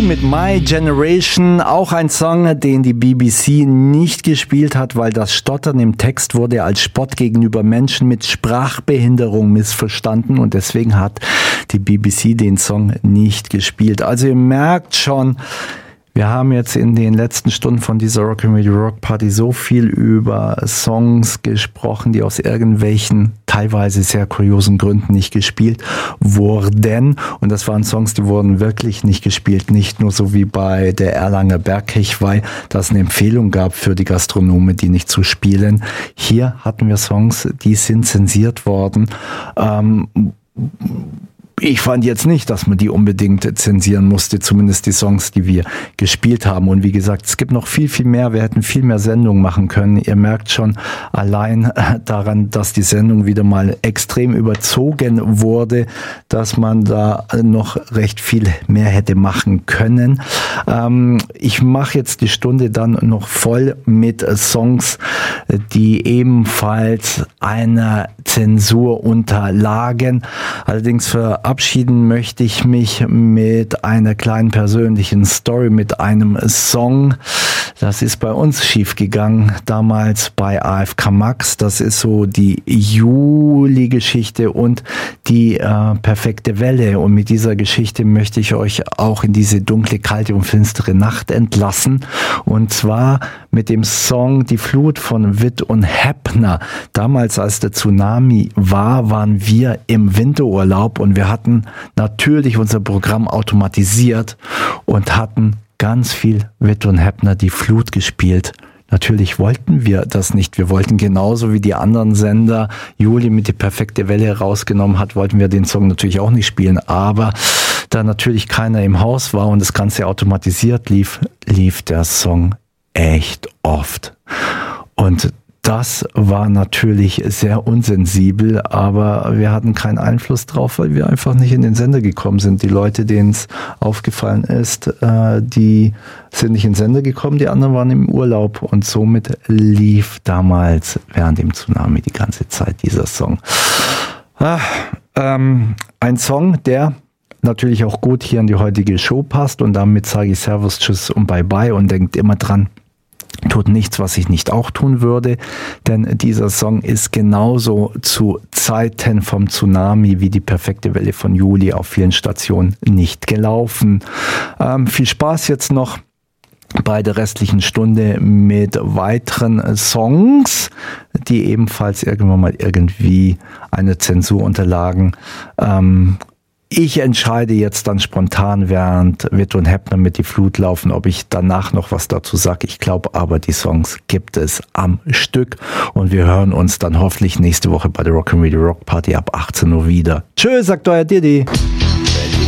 mit My Generation, auch ein Song, den die BBC nicht gespielt hat, weil das Stottern im Text wurde als Spott gegenüber Menschen mit Sprachbehinderung missverstanden und deswegen hat die BBC den Song nicht gespielt. Also ihr merkt schon, wir haben jetzt in den letzten Stunden von dieser Rock'n'Radio Rock Party so viel über Songs gesprochen, die aus irgendwelchen teilweise sehr kuriosen Gründen nicht gespielt wurden. Und das waren Songs, die wurden wirklich nicht gespielt. Nicht nur so wie bei der Erlanger Bergkirche, weil das eine Empfehlung gab für die Gastronome, die nicht zu spielen. Hier hatten wir Songs, die sind zensiert worden. Ich fand jetzt nicht, dass man die unbedingt zensieren musste, zumindest die Songs, die wir gespielt haben. Und wie gesagt, es gibt noch viel, viel mehr. Wir hätten viel mehr Sendungen machen können. Ihr merkt schon allein daran, dass die Sendung wieder mal extrem überzogen wurde, dass man da noch recht viel mehr hätte machen können. Ich mache jetzt die Stunde dann noch voll mit Songs, die ebenfalls einer Zensur unterlagen. Allerdings verabschieden möchte ich mich mit einer kleinen persönlichen Story, mit einem Song. Das ist bei uns schiefgegangen, damals bei AFK Max. Das ist so die Juli-Geschichte und die perfekte Welle. Und mit dieser Geschichte möchte ich euch auch in diese dunkle, kalte und finstere Nacht entlassen. Und zwar mit dem Song Die Flut von Witt und Heppner. Damals, als der Tsunami war, waren wir im Winterurlaub und wir hatten natürlich unser Programm automatisiert und hatten ganz viel Witt und Heppner Die Flut gespielt. Natürlich wollten wir das nicht. Wir wollten genauso wie die anderen Sender Juli mit Die perfekte Welle rausgenommen hat, wollten wir den Song natürlich auch nicht spielen. Aber da natürlich keiner im Haus war und das Ganze automatisiert lief der Song echt oft. Und das war natürlich sehr unsensibel, aber wir hatten keinen Einfluss drauf, weil wir einfach nicht in den Sender gekommen sind. Die Leute, denen es aufgefallen ist, die sind nicht in den Sender gekommen, die anderen waren im Urlaub und somit lief damals während dem Tsunami die ganze Zeit dieser Song. Ein Song, der natürlich auch gut hier in die heutige Show passt und damit sage ich Servus, Tschüss und Bye-Bye und denkt immer dran, tut nichts, was ich nicht auch tun würde, denn dieser Song ist genauso zu Zeiten vom Tsunami wie Die perfekte Welle von Juli auf vielen Stationen nicht gelaufen. Viel Spaß jetzt noch bei der restlichen Stunde mit weiteren Songs, die ebenfalls irgendwann mal irgendwie eine Zensur unterlagen. Ich entscheide jetzt dann spontan, während Witt und Heppner mit Die Flut laufen, ob ich danach noch was dazu sage. Ich glaube aber, die Songs gibt es am Stück und wir hören uns dann hoffentlich nächste Woche bei der Rock'n'Radio Rock Party ab 18 Uhr wieder. Tschö, sagt euer Didi.